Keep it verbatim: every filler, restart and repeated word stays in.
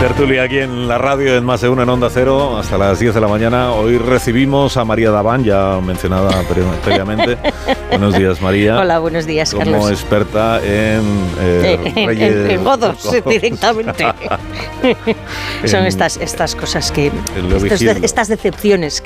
Tertulia aquí en la radio, en Más de Uno, en Onda Cero, hasta las diez de la mañana. Hoy recibimos a María Daván, ya mencionada previamente. Buenos días, María. Hola, buenos días, como Carlos. Como experta en eh, en, reyes, en, en godos, directamente. Son estas, estas cosas que... Estos de, estas decepciones